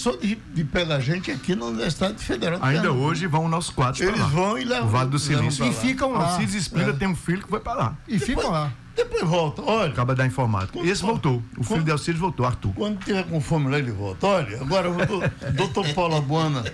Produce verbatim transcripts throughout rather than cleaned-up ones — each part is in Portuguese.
cansou de, de pegar gente aqui na Universidade Federal. Ainda hoje vão nossos quadros Eles pra lá. vão e levam. O Vale do Silício. E ficam lá. Alcides Espíndola É. tem um filho que foi pra lá. E ficam lá. Depois volta. Olha, Acaba da informática. Quando Esse for- voltou. O filho quando- de Alcides voltou, Arthur. quando tiver com fome lá, ele volta. Olha, agora o doutor, doutor Paulo Abuana,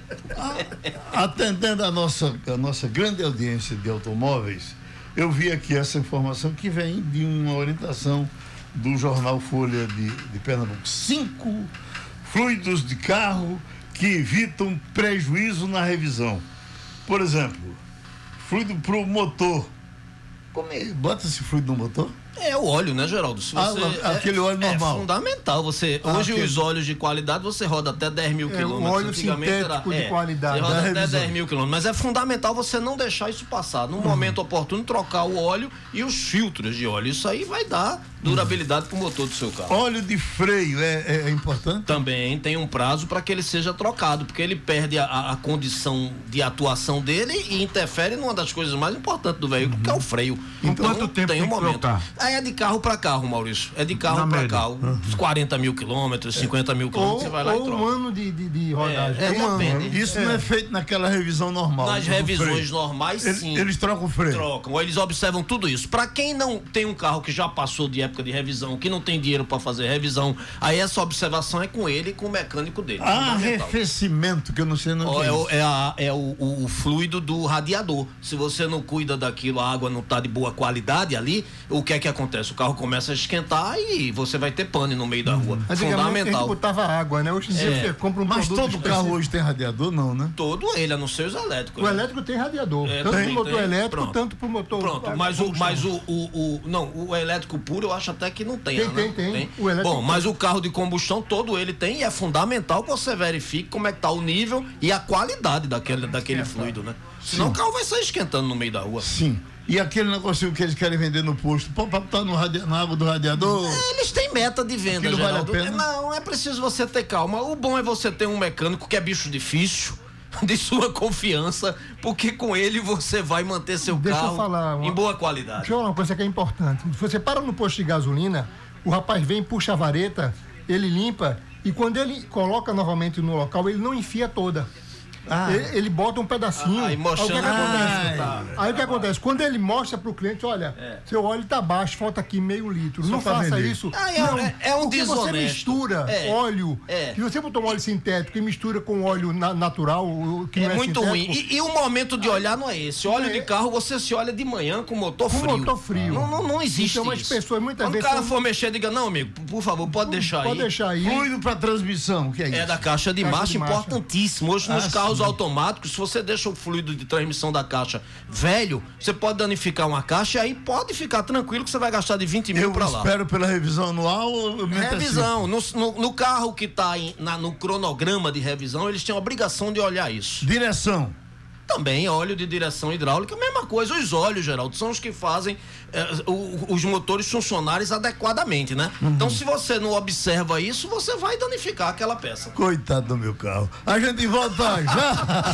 a- atendendo a nossa, a nossa grande audiência de automóveis, eu vi aqui essa informação que vem de uma orientação do jornal Folha de, de Pernambuco. Cinco fluidos de carro que evitam prejuízo na revisão. Por exemplo, fluido para o motor. Como é? Bota esse fluido no motor? É o óleo, né, Geraldo? Se Ah, você, aquele é, óleo normal. É fundamental. Você, Ah, hoje aquele- os óleos de qualidade você roda até dez mil É, quilômetros. um óleo Antigamente sintético de qualidade. Você roda Da até revisão. dez mil quilômetros. Mas é fundamental você não deixar isso passar. No momento oportuno, trocar o óleo e os filtros de óleo. Isso aí vai dar durabilidade para o motor do seu carro. Óleo de freio é, é, é importante? Também tem um prazo para que ele seja trocado, porque ele perde a, a- a condição de atuação dele e interfere numa das coisas mais importantes do veículo, que é o freio. Com quanto tempo tem tem um que momento. trocar? Aí é de carro para carro, Maurício. É de carro Na para média. carro. Uns quarenta mil quilômetros, cinquenta mil quilômetros, Ou, você vai lá e ou um troca. ano de, de, de rodagem. É, é, um ano. depende. Isso não é feito naquela revisão normal. Nas do revisões freio. normais, Eles, sim. eles trocam o freio. Trocam, ou eles observam tudo isso. Para quem não tem um carro que já passou de época de revisão, que não tem dinheiro para fazer revisão, aí essa observação é com ele e com o mecânico dele. Fundamental. Arrefecimento, que eu não sei não Ó, que É, é o, isso. é, a- é o, o- o fluido do radiador. Se você não cuida daquilo, a água não está de boa qualidade ali, o que é que acontece? O carro começa a esquentar e você vai ter pane no meio da rua. Antigamente a gente Fundamental. botava água, né? Hoje em dia É. você compra um Mas produto todo específico. carro hoje tem radiador, não, né? Todo ele, a não ser os elétricos. O né? elétrico tem radiador. É, tanto tem, pro motor tem. elétrico, Pronto. tanto pro motor. Pronto, a- mas, o, combustão. mas o, o, o- Não, o elétrico puro eu acho até que não tem. Tem, né? tem, tem. O elétrico Bom, tem. mas o carro de combustão todo ele tem e é fundamental que você verifique como é que tá o nível e a qualidade daquele, daquele fluido, né? Senão Sim. o carro vai sair esquentando no meio da rua. Sim. E aquele negocinho que eles querem vender no posto, pô, pra botar no radia- na água do radiador. Eles têm meta de venda, Aquilo vale a Geraldo. pena? Não, é preciso você ter calma. O bom é você ter um mecânico que é bicho difícil, de sua confiança, porque com ele você vai manter seu Deixa eu carro falar uma- em boa qualidade. Deixa eu falar uma coisa que é importante. Você para no posto de gasolina, o rapaz vem, puxa a vareta, ele limpa e quando ele coloca novamente no local, ele não enfia toda. Ah. Ele, ele bota um pedacinho. Ah, aí aí, o que, que mostrando acontece? como tá. Aí o que acontece? Quando ele mostra pro cliente, olha, seu óleo tá baixo, falta aqui meio litro. Só não pra faça vender. isso. Ah, é- não, é- é um porque você desonesto. mistura É. óleo. É. Se você botar um óleo sintético e mistura com óleo na- natural, o que É não é muito ruim. sintético, E, e o momento de olhar não é esse. Óleo É. de carro, você se olha de manhã com motor Com frio. motor frio. Não, não, não existe Então, as isso. pessoas muitas Quando vezes o cara são- for mexer, diga, não, amigo, por favor, pode deixar pode aí. deixar aí. Fluido para transmissão, o que é isso? É da caixa de Caixa marcha, de marcha. importantíssimo. Hoje, nos Ah, carros sim. automáticos, se você deixa o fluido de transmissão da caixa velho, você pode danificar uma caixa e aí pode ficar tranquilo que você vai gastar de vinte mil Eu pra lá. espero pela revisão anual ou eu me Revisão. No, no- no carro que está no cronograma de revisão, eles têm a obrigação de olhar isso. Direção. Também óleo de direção hidráulica, mesma coisa. Os óleos, Geraldo, são os que fazem eh, o- os motores funcionarem adequadamente, né? Então, se você não observa isso, você vai danificar aquela peça. Coitado do meu carro. A gente volta já.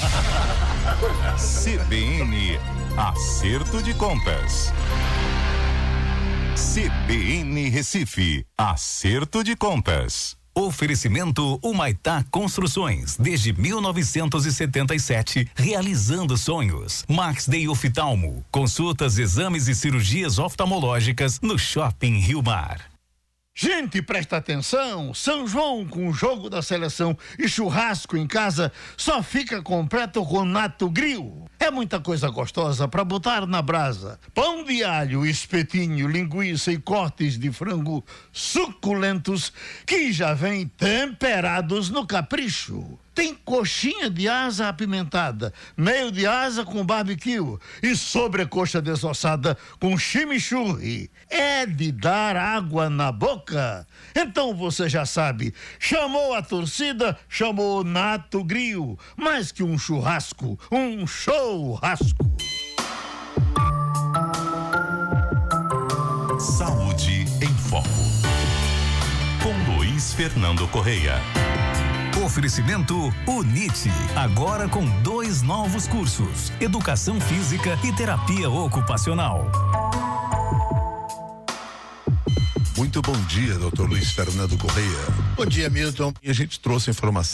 C B N, acerto de contas. C B N Recife, acerto de contas. Oferecimento Humaitá Construções, desde mil novecentos e setenta e sete, realizando sonhos. Max Day Oftalmo, consultas, exames e cirurgias oftalmológicas no Shopping Rio Mar. Gente, presta atenção, São João com o jogo da seleção e churrasco em casa só fica completo com Nato Grill. É muita coisa gostosa para botar na brasa. Pão de alho, espetinho, linguiça e cortes de frango suculentos que já vêm temperados no capricho. Tem coxinha de asa apimentada, meio de asa com barbecue e sobrecoxa desossada com chimichurri. É de dar água na boca. Então você já sabe, chamou a torcida, chamou Nato Grill. Mais que um churrasco, um churrasco. Saúde em Foco. Com Luiz Fernando Correia. Oferecimento Unite, agora com dois novos cursos: Educação Física e Terapia Ocupacional. Muito bom dia, doutor Luiz Fernando Correia. Bom dia, Milton. E a gente trouxe informação